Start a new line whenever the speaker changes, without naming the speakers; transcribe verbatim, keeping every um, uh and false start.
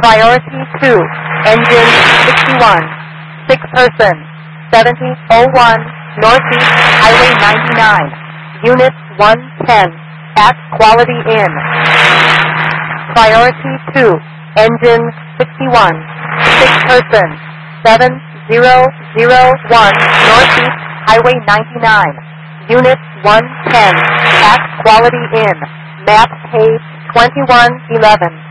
Priority two, engine sixty-one, six person, seventy oh one, Northeast Highway ninety-nine, Unit one ten, at Quality Inn. Priority two, engine sixty-one, six person, seven zero zero one, Northeast Highway ninety-nine, Unit one ten, at Quality Inn, map page twenty-one eleven.